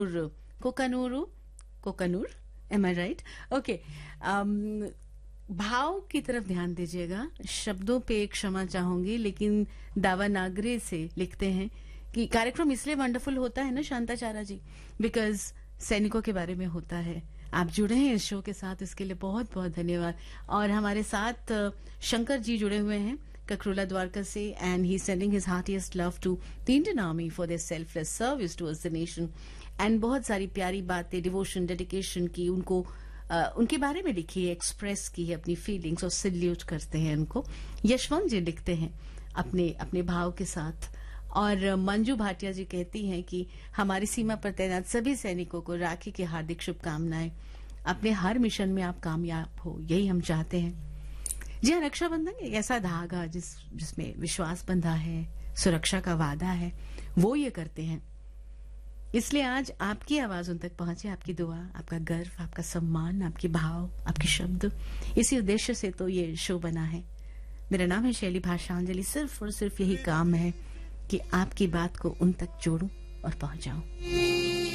कोकानूरू कोकानूर, M आई right? Okay. भाव की तरफ ध्यान दीजिएगा। शब्दों पे क्षमा चाहूंगी, लेकिन दावानागरी से लिखते हैं कि कार्यक्रम इसलिए वंडरफुल होता है ना शांताचारा जी, बिकॉज सैनिकों के बारे में होता है। आप जुड़े हैं इस शो के साथ, इसके लिए बहुत बहुत धन्यवाद। और हमारे साथ शंकर जी जुड़े हुए हैं ककरोला द्वारका से, and he sending his heartiest love to the Indian army for their selfless service towards the nation. And बहुत सारी प्यारी बातें डिवोशन डेडिकेशन की उनको उनके बारे में लिखी है, एक्सप्रेस की है अपनी फीलिंग्स, और सैल्यूट करते हैं उनको। यशवंत जी लिखते हैं अपने अपने भाव के साथ, और मंजू भाटिया जी कहती हैं कि हमारी सीमा पर तैनात सभी सैनिकों को राखी की हार्दिक शुभकामनाएं। अपने हर मिशन में आप कामयाब हो, यही हम चाहते हैं। जी हाँ, रक्षाबंधन एक ऐसा धागा जिसमें विश्वास बंधा है, सुरक्षा का वादा है, वो ये करते हैं। इसलिए आज आपकी आवाज उन तक पहुंचे, आपकी दुआ, आपका गर्व, आपका सम्मान, आपके भाव, आपके शब्द, इसी उद्देश्य से तो ये शो बना है। मेरा नाम है शैली भाषांजलि। सिर्फ और सिर्फ यही काम है कि आपकी बात को उन तक जोड़ूं और पहुंचाऊं।